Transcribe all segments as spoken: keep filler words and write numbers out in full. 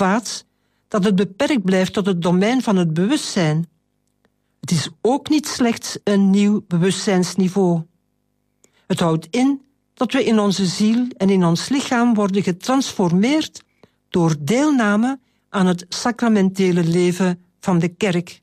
kwaads dat het beperkt blijft tot het domein van het bewustzijn. Het is ook niet slechts een nieuw bewustzijnsniveau. Het houdt in dat we in onze ziel en in ons lichaam worden getransformeerd door deelname aan het sacramentele leven van de kerk.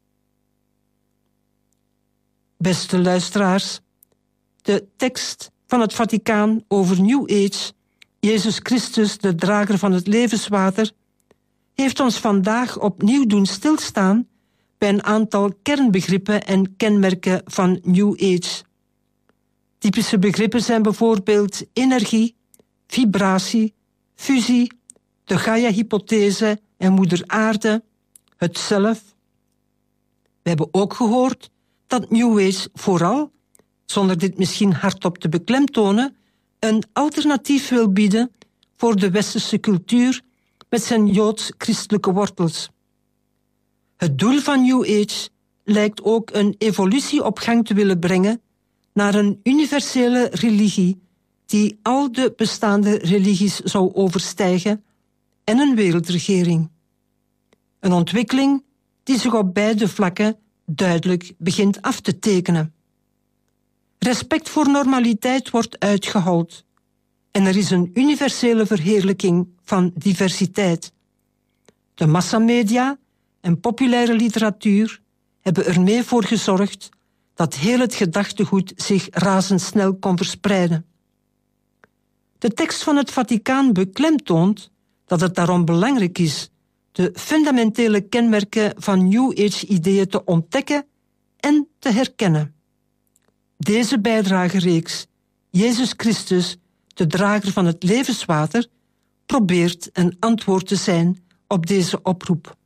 Beste luisteraars, de tekst van het Vaticaan over New Age, Jezus Christus, de drager van het levenswater, heeft ons vandaag opnieuw doen stilstaan bij een aantal kernbegrippen en kenmerken van New Age. Typische begrippen zijn bijvoorbeeld energie, vibratie, fusie, de Gaia-hypothese en moeder aarde, het zelf. We hebben ook gehoord dat New Age vooral, zonder dit misschien hardop te beklemtonen, een alternatief wil bieden voor de westerse cultuur met zijn joods-christelijke wortels. Het doel van New Age lijkt ook een evolutie op gang te willen brengen naar een universele religie die al de bestaande religies zou overstijgen en een wereldregering. Een ontwikkeling die zich op beide vlakken duidelijk begint af te tekenen. Respect voor normaliteit wordt uitgehold en er is een universele verheerlijking van diversiteit. De massamedia en populaire literatuur hebben er mee voor gezorgd dat heel het gedachtegoed zich razendsnel kon verspreiden. De tekst van het Vaticaan beklemtoont dat het daarom belangrijk is de fundamentele kenmerken van New Age-ideeën te ontdekken en te herkennen. Deze bijdragereeks, Jezus Christus, de drager van het levenswater, probeert een antwoord te zijn op deze oproep.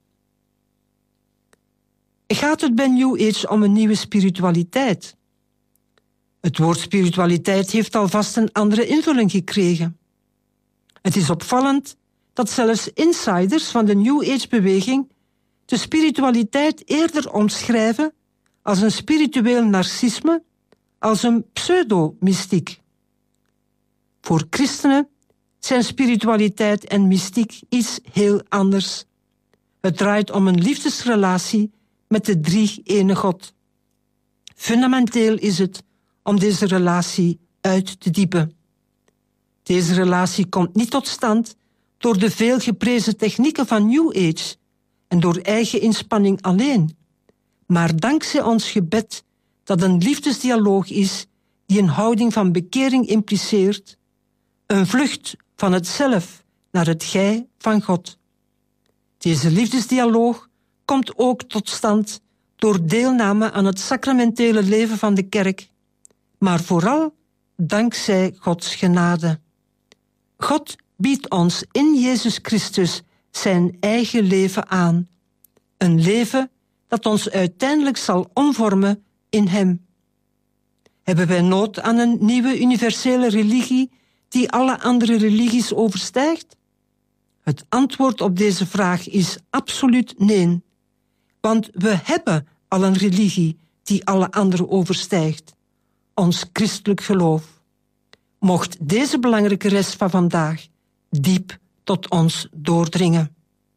Gaat het bij New Age om een nieuwe spiritualiteit? Het woord spiritualiteit heeft alvast een andere invulling gekregen. Het is opvallend dat zelfs insiders van de New Age-beweging de spiritualiteit eerder omschrijven als een spiritueel narcisme, als een pseudo-mystiek. Voor christenen zijn spiritualiteit en mystiek iets heel anders. Het draait om een liefdesrelatie met de drie-ene God. Fundamenteel is het om deze relatie uit te diepen. Deze relatie komt niet tot stand door de veel geprezen technieken van New Age en door eigen inspanning alleen, maar dankzij ons gebed dat een liefdesdialoog is die een houding van bekering impliceert, een vlucht van het zelf naar het gij van God. Deze liefdesdialoog komt ook tot stand door deelname aan het sacramentele leven van de kerk, maar vooral dankzij Gods genade. God biedt ons in Jezus Christus zijn eigen leven aan, een leven dat ons uiteindelijk zal omvormen in Hem. Hebben wij nood aan een nieuwe universele religie die alle andere religies overstijgt? Het antwoord op deze vraag is absoluut nee, want we hebben al een religie die alle andere overstijgt, ons christelijk geloof. Mocht deze belangrijke rest van vandaag diep tot ons doordringen.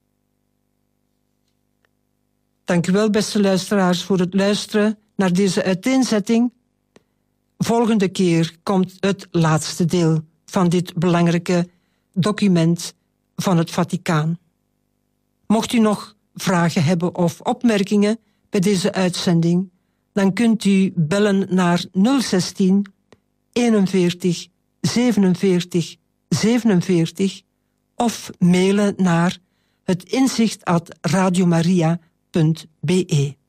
Dank u wel, beste luisteraars, voor het luisteren naar deze uiteenzetting. Volgende keer komt het laatste deel van dit belangrijke document van het Vaticaan. Mocht u nog vragen hebben of opmerkingen bij deze uitzending, dan kunt u bellen naar nul zestien eenenveertig zevenenveertig zevenenveertig of mailen naar het inzicht at radiomaria punt be.